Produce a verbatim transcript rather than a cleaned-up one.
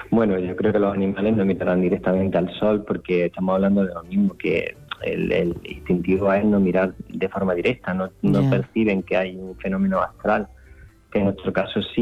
Bueno, yo creo que los animales no mirarán directamente al sol porque estamos hablando de lo mismo, que el, el instintivo es no mirar de forma directa, no, no Ya. perciben que hay un fenómeno astral, que en nuestro caso sí.